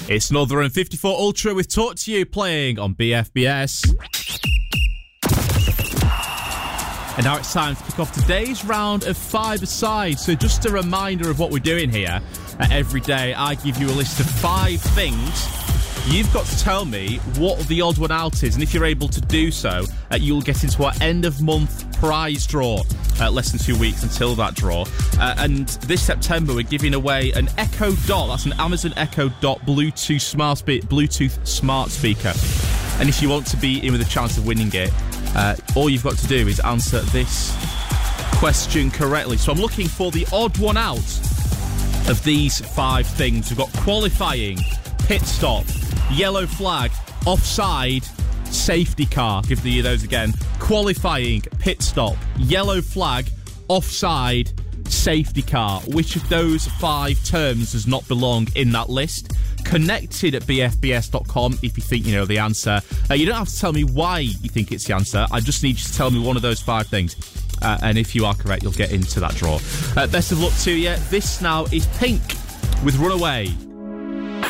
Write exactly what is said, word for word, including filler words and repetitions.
It's Northern fifty-four Ultra with Talk to You playing on B F B S. And now it's time to kick off today's round of five-a-side. So just a reminder of what we're doing here. Uh, every day I give you a list of five things. You've got to tell me what the odd one out is, and if you're able to do so, uh, you'll get into our end-of-month prize draw. Uh, less than two weeks until that draw. Uh, and this September, we're giving away an Echo Dot. That's an Amazon Echo Dot Bluetooth smart, spe- Bluetooth smart speaker. And if you want to be in with a chance of winning it, uh, all you've got to do is answer this question correctly. So I'm looking for the odd one out of these five things. We've got qualifying, pit stop, yellow flag, offside, safety car. Give you those again. Qualifying, pit stop, yellow flag, offside, safety car. Which of those five terms does not belong in that list? Connected at b f b s dot com if you think you know the answer. Uh, you don't have to tell me why you think it's the answer. I just need you to tell me one of those five things. Uh, and if you are correct, you'll get into that draw. Uh, best of luck to you. This now is Pink with Runaway.